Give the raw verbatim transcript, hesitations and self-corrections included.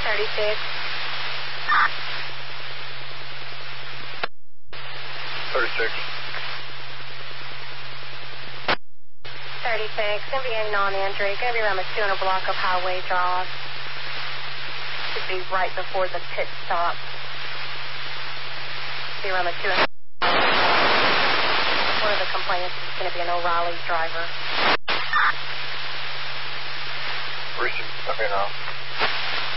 thirty-six. thirty-six. thirty-six. Going to be a non-entry. Going to be around the two hundred block of Highway Drive. Should be right before the pit stop. Be around the two hundred. One of the complainants is going to be an O'Reilly driver. Receive. Okay, now.